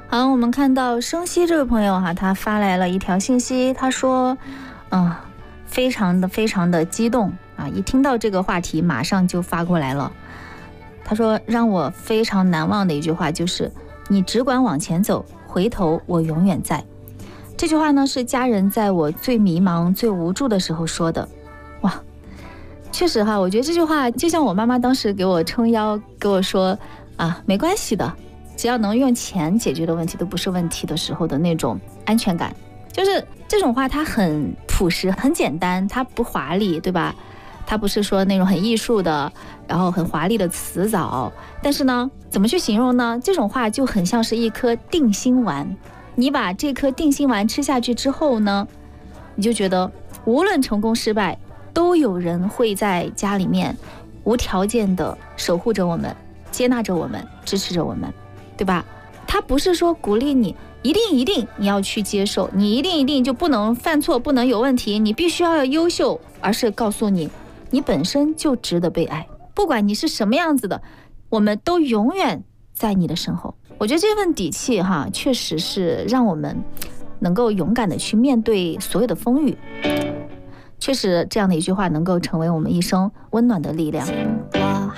好，我们看到生息这位朋友哈，他发来了一条信息，他说，非常的激动啊！一听到这个话题，马上就发过来了。他说，让我非常难忘的一句话就是：你只管往前走，回头我永远在。这句话呢，是家人在我最迷茫、最无助的时候说的。哇，确实哈，我觉得这句话就像我妈妈当时给我撑腰，给我说啊，没关系的。只要能用钱解决的问题都不是问题的时候的那种安全感，就是这种话它很朴实很简单，它不华丽，对吧？它不是说那种很艺术的然后很华丽的词藻，但是呢怎么去形容呢？这种话就很像是一颗定心丸，你把这颗定心丸吃下去之后呢，你就觉得无论成功失败都有人会在家里面无条件的守护着我们，接纳着我们，支持着我们，对吧？他不是说鼓励你一定你要去接受，你一定就不能犯错，不能有问题，你必须要优秀，而是告诉你你本身就值得被爱，不管你是什么样子的，我们都永远在你的身后。我觉得这份底气哈，确实是让我们能够勇敢的去面对所有的风雨，确实这样的一句话能够成为我们一生温暖的力量。